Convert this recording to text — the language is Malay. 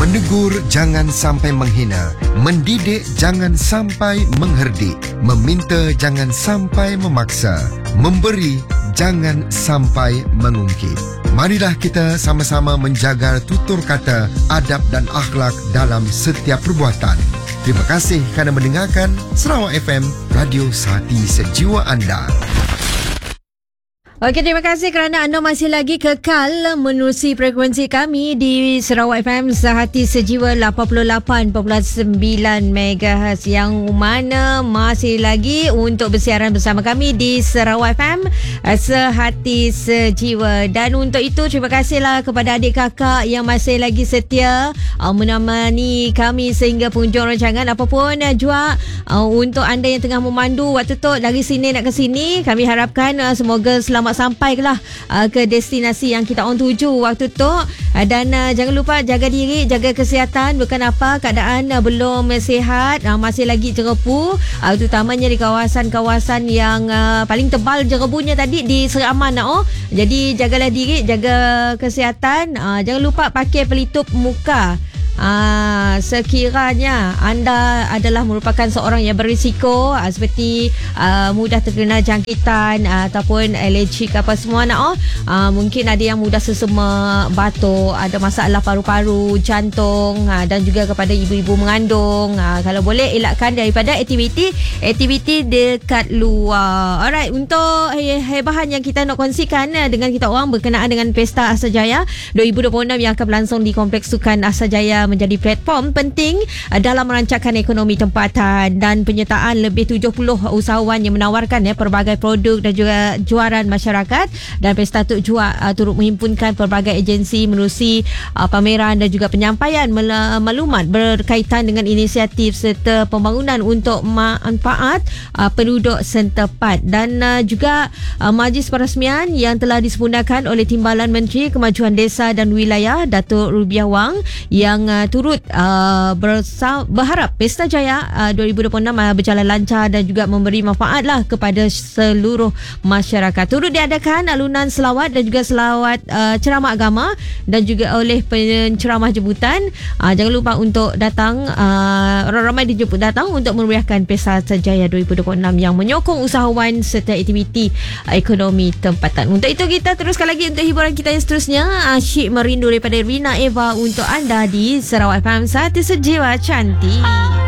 Menegur jangan sampai menghina, mendidik jangan sampai mengherdik, meminta jangan sampai memaksa, memberi jangan sampai mengungkit. Marilah kita sama-sama menjaga tutur kata, adab dan akhlak dalam setiap perbuatan. Terima kasih kerana mendengarkan Sarawak FM, radio hati sejiwa anda. Okey, terima kasih kerana anda masih lagi kekal menerusi frekuensi kami di Sarawak FM Sehati Sejiwa 88.9 MHz yang mana masih lagi untuk bersiaran bersama kami di Sarawak FM Sehati Sejiwa. Dan untuk itu terima kasihlah kepada adik kakak yang masih lagi setia menemani kami sehingga penghujung rancangan. Apapun jua untuk anda yang tengah memandu waktu tu dari sini nak ke sini, kami harapkan semoga selamat sampailah ke destinasi yang kita on tuju waktu tu. Dan jangan lupa jaga diri, jaga kesihatan. Bukan apa keadaan belum sihat, masih lagi jerebu, terutamanya di kawasan-kawasan yang paling tebal jerebunya tadi di Seraman. Jadi jagalah diri, jaga kesihatan. Jangan lupa pakai pelitup muka. Sekiranya anda adalah merupakan seorang yang berisiko seperti mudah terkena jangkitan ataupun alergik apa semua mungkin ada yang mudah sesama, batuk, ada masalah paru-paru, jantung, dan juga kepada ibu-ibu mengandung, kalau boleh elakkan daripada aktiviti dekat luar. Alright, untuk hebahan yang kita nak kongsikan dengan kita orang berkenaan dengan Pesta Astajaya 2026 yang akan berlangsung di Kompleks Sukan Astajaya menjadi platform penting dalam merancangkan ekonomi tempatan dan penyertaan lebih 70 usahawan yang menawarkan pelbagai produk dan juga juaran masyarakat. Dan pesta tu juga turut menghimpunkan pelbagai agensi menerusi pameran dan juga penyampaian maklumat berkaitan dengan inisiatif serta pembangunan untuk manfaat penduduk setempat. Dan juga majlis perasmian yang telah disempurnakan oleh Timbalan Menteri Kemajuan Desa dan Wilayah Datuk Rubiah Wang yang turut berharap Pesta Jaya 2026 berjalan lancar dan juga memberi manfaat kepada seluruh masyarakat. Turut diadakan alunan selawat dan juga selawat ceramah agama dan juga oleh penceramah jemputan. Jangan lupa untuk datang, ramai dijemput datang untuk memeriahkan Pesta Jaya 2026 yang menyokong usahawan serta aktiviti ekonomi tempatan. Untuk itu kita teruskan lagi untuk hiburan kita yang seterusnya. Asyik Merindu daripada Rina Eva untuk anda di Sarawak FM Sehati Sejiwa Cantik.